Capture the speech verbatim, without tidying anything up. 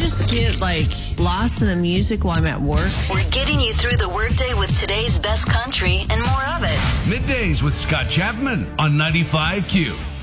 just get, like, lost in the music while I'm at work? We're getting you through the workday with today's best country and more of it. Middays with Scott Chapman on ninety-five Q.